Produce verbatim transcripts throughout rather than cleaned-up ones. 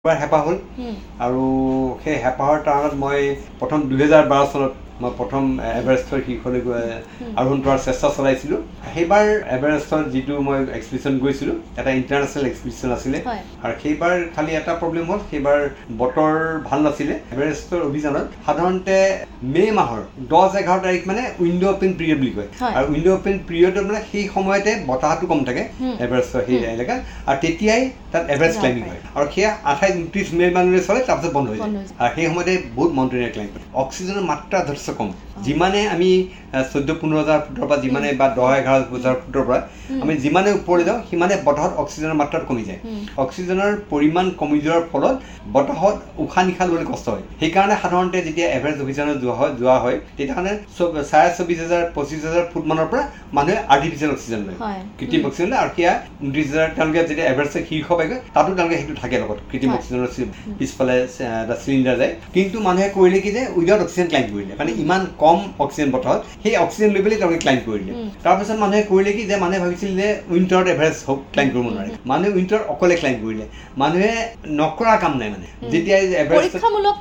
এবাৰ হেঁপাহ হ'ল আৰু সেই হেঁপাহৰ কাৰণত মই প্ৰথম দুহেজাৰ বাৰ চনত মই প্ৰথম এভাৰেষ্টৰ শীৰ্ষলৈ গৈ আৰোহণ কৰাৰ চেষ্টা চলাইছিলোঁ। সেইবাৰ এভাৰেষ্টৰ যিটো মই এক্সপিডিশ্যন গৈছিলোঁ এটা ইণ্টাৰনেশ্যনেল এক্সপিডিশ্যন আছিলে আৰু সেইবাৰ খালি এটা প্ৰব্লেম হ'ল, সেইবাৰ বতৰ ভাল নাছিলে। এভাৰেষ্টৰ অভিযানত সাধাৰণতে মে' মাহৰ দহ এঘাৰ তাৰিখ মানে উইণ্ড' অপেন পিৰিয়ড বুলি কয় আৰু উইণ্ড' অপেন পিৰিয়ডত মানে সেই সময়তে বতাহটো কম থাকে এভাৰেষ্টৰ সেই এলেকাত আৰু তেতিয়াই তাত এভাৰেষ্ট ক্লাইম্বিং হয় আৰু সেয়া আঠাইছ ঊনত্ৰিছ মে' মানলৈ চলে, তাৰপিছত বন্ধ হৈ যায় আৰু সেই সময়তে বহুত মাউণ্টেইনিয়াৰ ক্লাইম্ব কৰে। অক্সিজেনৰ মাত্ৰা যথেষ্ট কম, যিমানে আমি চৈধ্য পোন্ধৰ হাজাৰ ফুটৰ পৰা যিমানে বা দহ এঘাৰ হাজাৰ ফুটৰ পৰা আমি যিমানে ওপৰলৈ যাওঁ সিমানে বতাহত অক্সিজেনৰ মাত্ৰাটো কমি যায়। অক্সিজেনৰ পৰিমাণ কমি যোৱাৰ ফলত বতাহত উশাহ নিশাহ ল'বলৈ কষ্ট হয়। সেইকাৰণে সাধাৰণতে যেতিয়া এভাৰেষ্ট অভিযানত যোৱা হয় যোৱা হয় তেতিয়াহ'লে চাৰে চৌবিছ হাজাৰ পঁচিছ হাজাৰ ফুট মানৰ পৰা মানুহে আৰ্টিফিচিয়েল অক্সিজেন লয়, কৃত্ৰিম অক্সিজেন লয় আৰু সেয়া ঊনত্ৰিছ হাজাৰ তেওঁলোকে যেতিয়া এভাৰেষ্টৰ শীৰ্ষ পায়গৈ তাতো তেওঁলোকে সেইটো থাকে লগত কৃত্ৰিম অক্সিজেনৰ পিছফালে এটা চিলিণ্ডাৰ যায়। কিন্তু মানুহে কৰিলে কি যে উইদাউট অক্সিজেন ক্লাইম্ব কৰিলে, মানে ইমান কম অক্সিজেন বতাহত সেই অক্সিজেন লৈ পেলাই তেওঁলোকে ক্লাইম্ব কৰিলে। তাৰপিছত মানুহে কৰিলে কি যে মানুহে ভাবিছিল যে উইণ্টাৰত এভাৰেষ্ট হওক ক্লাইম্ব কৰিব নোৱাৰে, মানুহে উইণ্টাৰত অকলে ক্লাইম্ব কৰিলে। মানুহে নকৰা কাম নাই, মানে যেতিয়া এভাৰেষ্ট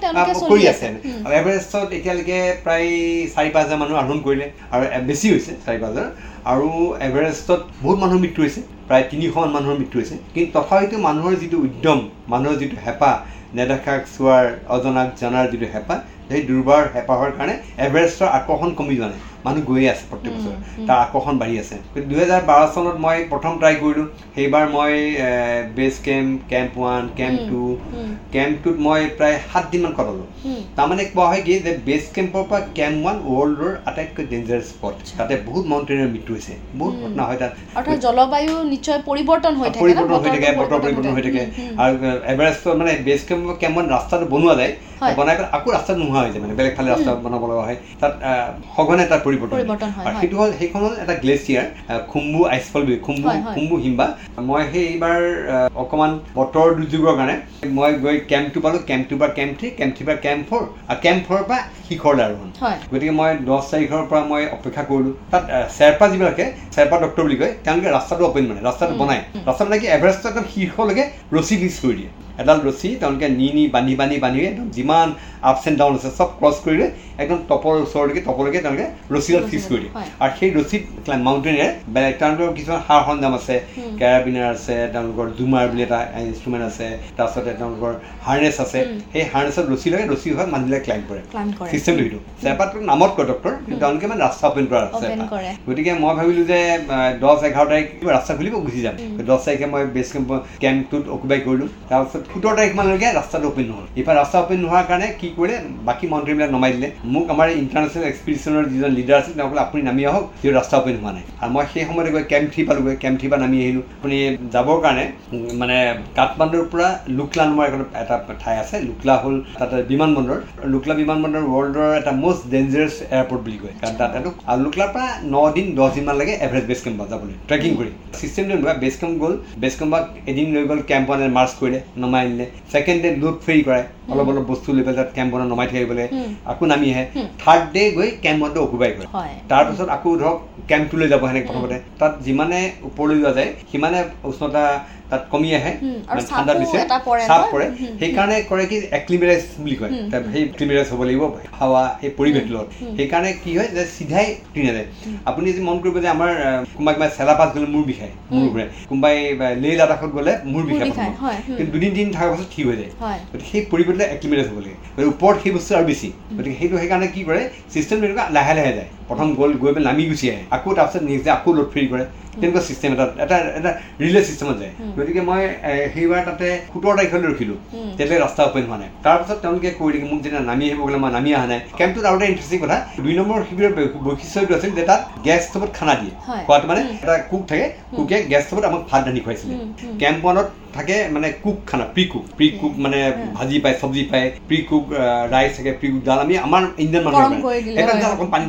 কৰি আছে আৰু এভাৰেষ্টত এতিয়ালৈকে প্ৰায় চাৰি পাঁচ হাজাৰ মানুহ আৰোহণ কৰিলে আৰু বেছি হৈছে চাৰি পাঁচ হাজাৰ আৰু এভাৰেষ্টত বহুত মানুহৰ মৃত্যু হৈছে, প্ৰায় তিনিশমান মানুহৰ মৃত্যু হৈছে। কিন্তু তথাপিতো মানুহৰ যিটো উদ্যম, মানুহৰ যিটো হেঁপাহ, নেদেখাক চোৱাৰ অজনাক জনাৰ যিটো হেঁপাহ, সেই দুৰ্বাৰ হেঁপাহৰ কাৰণে এভাৰেষ্টৰ আকৰ্ষণ কমি যোৱা নাই, মানুহ গৈয়ে আছে প্ৰত্যেক বছৰ, তাৰ আকৰ্ষণ বাঢ়ি আছে। দুহেজাৰ বাৰ চনত মই প্ৰথম ট্ৰাই কৰিলোঁ। সেইবাৰ মই base camp, camp one, camp two, camp টুত মই প্ৰায় সাতদিনমান কটালোঁ। তাৰমানে কোৱা হয় কি যে বেছ কেম্পৰ পৰা কেম্প ওৱান ৱৰ্ল্ডৰ আটাইতকৈ ডেঞ্জাৰাছ স্পট, তাতে বহুত মাউণ্টেইনিয়াৰ মৃত্যু হৈছে, বহুত ঘটনা হয় তাত। অৰ্থাৎ জলবায়ু নিশ্চয় পৰিৱৰ্তন হৈ থাকে, পৰিৱৰ্তন হৈ থাকে, বতৰ পৰিৱৰ্তন হৈ থাকে আৰু এভাৰেষ্টৰ মানে বেছ কেম্প কেম্প ওৱান ৰাস্তাটো বনোৱা যায়, বনাই পেলাই আকৌ ৰাস্তাটো নোহোৱা হৈ যায়, মানে বেলেগ ফালে ৰাস্তা বনাব লগা হয়, তাত সঘনে তাত পৰিৱৰ্তন হয়। সেইটো হ'ল সেইখন হ'ল এটা গ্লেছিয়াৰ, খুম্বু আইচফল বুলি খুম্বু খুম্বু হিমবা। মই সেইবাৰ অকণমান বতৰ দুৰ্যোগৰ কাৰণে মই গৈ কেম্প টু পালোঁ, কেম্প টুৰ পৰা কেম্প থ্ৰী, কেম্প থ্ৰীৰ পৰা কেম্প ফ'ৰ আৰু কেম্প ফ'ৰৰ পৰা শিখৰলৈ আৰোহণ। গতিকে মই দহ তাৰিখৰ পৰা মই অপেক্ষা কৰিলোঁ। তাত শ্বেৰপা যিবিলাকে শ্বেৰপা ডক্টৰ বুলি কয়, তেওঁলোকে ৰাস্তাটো অপেন মানে ৰাস্তাটো বনায়, ৰাস্তা মানে কি এভাৰেষ্টৰ একদম শীৰ্ষলৈকে ৰছী ফিক্স কৰি দিয়ে, এডাল ৰছী তেওঁলোকে নি নি বান্ধি বান্ধি বান্ধি একদম যিমান আপছ এণ্ড ডাউন আছে চব ক্ৰছ কৰি লৈ একদম টপৰ ওচৰলৈকে টপলৈকে তেওঁলোকে ৰছীডাল ফিক্স কৰি দিয়ে আৰু সেই ৰছীত মাউণ্টেইনিয়াৰ বেলেগ তেওঁলোকৰ কিছুমান সা সৰঞ্জাম আছে, কেৰাবিনাৰ আছে, তেওঁলোকৰ জুমাৰ বুলি এটা ইনষ্ট্ৰুমেণ্ট আছে, তাৰপিছতে তেওঁলোকৰ হাৰ্নেছ আছে, সেই হাৰ্নেছত ৰছী লগাই ৰছী হৈ মানুহবিলাক ক্লাইম্ব কৰে। চিষ্টেমটো সেইটো চেপাটো নামত কয় ডক্টৰ, কিন্তু তেওঁলোকে মানে ৰাস্তা অপেন কৰা আছে। গতিকে মই ভাবিলোঁ যে দহ এঘাৰ তাৰিখ ৰাস্তা খুলিব, গুচি যাম। দহ তাৰিখে মই বেছ কেম্প কেম্পটোত অকুপাই কৰিলোঁ। তাৰপিছত সোতৰ তাৰিখ মানলৈকে ৰাস্তাটো অপেন নহ'ল। ইফালে ৰাস্তা অপেন নোহোৱাৰ কাৰণে কি কৰিলে বাকী মাউণ্টেইনবিলাক নমাই দিলে। মোক আমাৰ ইণ্টাৰনেশ্যনেল এক্সপিডিশ্যনৰ যিজন লিডাৰ আছিল তেওঁ ক'লে আপুনি নামি আহক, যিহেতু ৰাস্তা অপেন হোৱা নাই। আৰু মই সেই সময়তে গৈ কেম্প থ্ৰী পালোঁগৈ, কেম্প থ্ৰী পৰা নামি আহিলোঁ। আপুনি যাবৰ কাৰণে মানে কাঠমাণ্ডুৰ পৰা লুকলা নামৰ এখন এটা ঠাই আছে, লুকলা হ'ল তাতে বিমানবন্দৰ, লুকলা বিমানবন্দৰ ৱৰ্ল্ডৰ এটা মষ্ট ডেঞ্জাৰাছ এয়াৰপৰ্ট বুলি কয়, কাৰণ তাত এইটো আৰু লুকলাৰ পৰা ন দিন দহ দিনমান লাগে এভাৰেষ্ট বেছ কেম্পত যাবলৈ ট্ৰেকিং কৰি। চিষ্টেমটো এনেকুৱা, বেছ কেম্প গ'ল, বেছ কেম্পত এদিন লৈ গ'ল, কেম্প ওৱানে মাৰ্চ কৰিলে, নমাই আনিলে। ছেকেণ্ড ডে লোড ফেৰি কৰাই, অলপ অলপ বস্তু লৈ পেলাই তাত কেম্প ওৱানত নমাই থৈ আহিবলৈ, আকৌ নামি আহে। থাৰ্ড ডে গৈ কেম্প ওৱানটো অকুপাই কৰে, তাৰপিছত আকৌ ধৰক কেম্প টুলৈ যাব। সেনেকৈ প্ৰথমতে তাত যিমানে ওপৰলৈ যোৱা যায় সিমানে উষ্ণতা তাত কমি আহে, ঠাণ্ডা দিছে, চাপ পৰে। সেইকাৰণে কৰে কি এক্লিমেৰাইজ বুলি কয়, সেই এক্লিমেৰাইজ হ'ব লাগিব হাৱা সেই পৰিৱেশটোৰ লগত। সেইকাৰণে কি হয় যে চিধাই উঠি নাযায়। আপুনি যদি মন কৰিব যে আমাৰ কোনোবাই কোনোবাই চেলাপাছ গ'লে মূৰ বিষায়, মূৰ ঘূৰাই, কোনোবাই লেহ লাডাখত গ'লে মূৰ বিষায়, কিন্তু দুদিন তিনিদিন থকাৰ পাছত ঠিক হৈ যায়। গতিকে সেই পৰিৱেশটো এক্লিমেৰাইজ হ'ব লাগে, ওপৰত সেই বস্তু আৰু বেছি। গতিকে সেইটো সেইকাৰণে কি কৰে চিষ্টেমটো এনেকুৱা লাহে লাহে যায়, প্ৰথম গ'ল গৈ পেলাই নামি গুচি আহে, আকৌ তাৰপিছত নিজে আকৌ লোড ফেৰি কৰে, তেনেকুৱা চিষ্টেম এটা এটা এটা ৰিলে চিষ্টেমত যায়। গতিকে মই সেইবাৰ তাতে সোতৰ তাৰিখলৈ ৰখিলোঁ, তেতিয়া ৰাস্তা অপেন হোৱা নাই। তাৰপিছত তেওঁলোকে কৈ দিলে মোক যেতিয়া নামি আহিব গ'লে মই নামি অহা নাই। কেম্পটোত আৰু এটা ইণ্টাৰেষ্টিং কথা, দুই নম্বৰ শিবিৰৰ বৈশিষ্ট্যটো আছিল যে তাত গেছ ষ্টভত খানা দিয়ে, খোৱাটো মানে এটা কুক থাকে, কুকে গেছ ষ্টভত আমাক ভাত ৰান্ধি খুৱাইছিলে। কেম্প ওৱানত থাকে মানে কুক খানা, প্ৰি কুক প্ৰি কুক মানে ভাজি পায়, চব্জি পায়, প্ৰি কুক ৰাইচ থাকে, প্ৰি কুক ডাল। আমি আমাৰ ইণ্ডিয়ান মানুহ এটা অকণ পানীত গৰম কৰি লওঁ,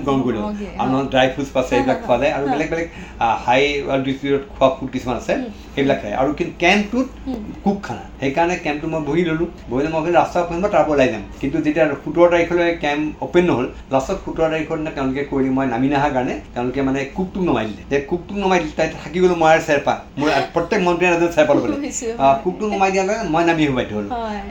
আৰু নহয় ড্ৰাই ফ্ৰুটছ আছে এইবিলাক খোৱা যায় আৰু বেলেগ বেলেগ হাই অল্টিটিউডত খোৱা ফুড কিছুমান আছে সেইবিলাক খায় আৰু কিন্তু কেম্পটোত কুক খানা সেইকাৰণে কেম্পটো মই বহি ল'লোঁ বহিলে মই ৰাস্তা অপেন তাৰ পৰা ওলাই যাম কিন্তু যেতিয়া সোতৰ তাৰিখলৈ কেম্প অপেন নহ'ল লাষ্টত সোতৰ তাৰিখৰ দিনা তেওঁলোকে কৰি মই নামি নহাৰ কাৰণে তেওঁলোকে মানে কুকটোক নমাই দিলে যে কুকটোক নমাই দিলে তাই থাকি গ'লো মই আৰু চেৰপা মোৰ প্ৰত্যেক মন্ত্ৰীয়ে এজন চেৰপা ল'বলৈ কুকটোক নমাই দিয়াৰ লগে মই নামি আহিব বাধ্য হ'লোঁ